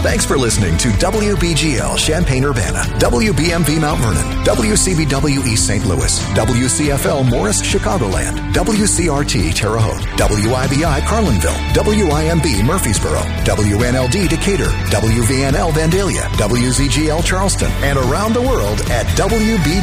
Thanks for listening to WBGL Champaign-Urbana, WBMV Mount Vernon, WCBW East St. Louis, WCFL Morris Chicagoland, WCRT Terre Haute, WIBI Carlinville, WIMB Murfreesboro, WNLD Decatur, WVNL Vandalia, WZGL Charleston, and around the world at WBGL.com.